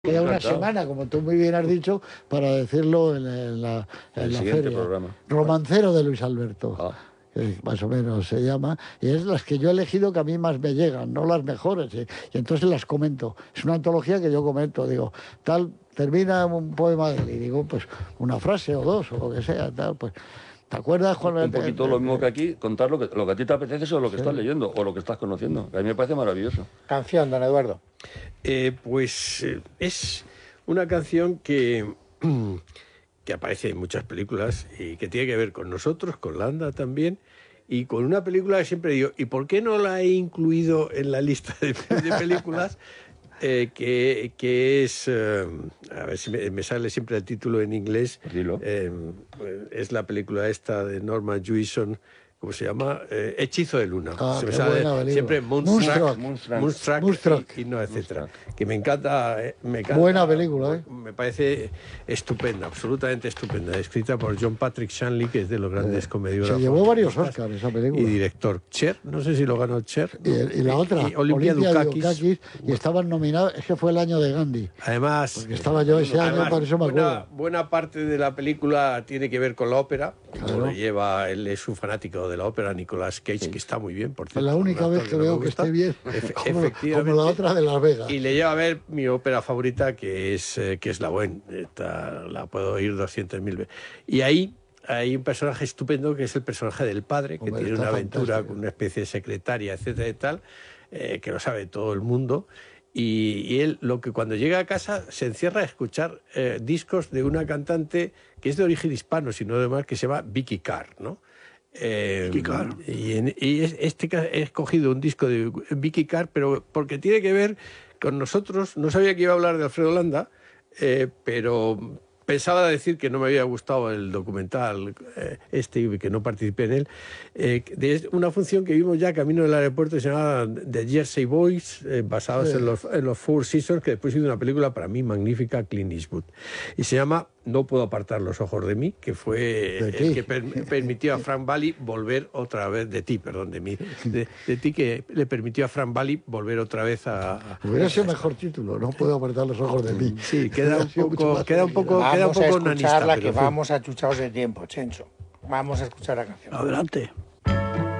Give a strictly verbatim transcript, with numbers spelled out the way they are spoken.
Queda una semana, como tú muy bien has dicho, para decirlo en, en la, en el la siguiente feria. programa. Romancero de Luis Alberto, Ah. que más o menos se llama, y es las que yo he elegido que a mí más me llegan, no las mejores, y, y entonces las comento. Es una antología que yo comento, digo, tal, termina un poema de él, y digo, pues una frase o dos, o lo que sea, tal, pues... ¿Te acuerdas, Juan? Un poquito lo mismo que aquí, contar lo que, lo que a ti te apetece o lo que Sí. estás leyendo o lo que estás conociendo. A mí me parece maravilloso. Canción, don Eduardo. Eh, pues eh, es una canción que, que aparece en muchas películas y que tiene que ver con nosotros, con Landa también, y con una película que siempre digo, ¿y por qué no la he incluido en la lista de, de películas? Eh, que, que es, eh, a ver si me, me sale siempre el título en inglés, eh, es la película esta de Norman Jewison, ¿cómo se llama? Eh, Hechizo de Luna. Ah, se me qué sale buena siempre Moonstruck. Moonstruck, Moonstruck, Moonstruck. y, y no, etcétera. Que me encanta, eh, me encanta. Buena película, ¿eh? Me parece estupenda, absolutamente estupenda. Escrita por John Patrick Shanley, que es de los grandes Eh, comediógrafos. Se llevó varios Oscars esa película. Y director. Cher, no sé si lo ganó Cher. Y, y la otra, y Olimpia, Olimpia Dukakis. Dukakis, y estaban nominados, es que fue el año de Gandhi. Además, porque estaba yo ese año, por eso me buena, acuerdo. buena parte de la película tiene que ver con la ópera. Claro. Lo lleva, él es un fanático de la ópera, Nicolas Cage, sí. que está muy bien, por cierto. Es la única vez que veo que esté bien, Efe como, efectivamente. como la otra de Las Vegas. Y le lleva a ver mi ópera favorita, que es, eh, que es La Bohème. Esta, la puedo oír doscientas mil veces. Y ahí hay un personaje estupendo, que es el personaje del padre, que Hombre, tiene una aventura fantástico. Con una especie de secretaria, etcétera y tal, eh, que lo sabe todo el mundo. Y, y él, lo que cuando llega a casa, se encierra a escuchar eh, discos de una cantante que es de origen hispano, sino demás, que se llama Vicky Carr, ¿no? Eh, Vicky Carr. Y, en, y es, este he escogido un disco de Vicky Carr, pero porque tiene que ver con nosotros. No sabía que iba a hablar de Alfredo Landa, eh, pero pensaba decir que no me había gustado el documental eh, este y que no participé en él, eh, de una función que vimos ya camino del aeropuerto, se llamaba The Jersey Boys, eh, basados sí. en, los, en los Four Seasons, que después hizo una película para mí magnífica, Clint Eastwood, y se llama No puedo apartar los ojos de mí, que fue el que per permitió a Frank Valli volver otra vez, de ti, perdón, de mí, de, de ti, que le permitió a Frank Valli volver otra vez a... a Hubiera sido mejor título, No puedo apartar los ojos de mí. Sí, queda un poco, queda un poco, vamos queda un poco a escucharla, nanista, que pero vamos achuchados de tiempo, Chencho. Vamos a escuchar la canción. Adelante.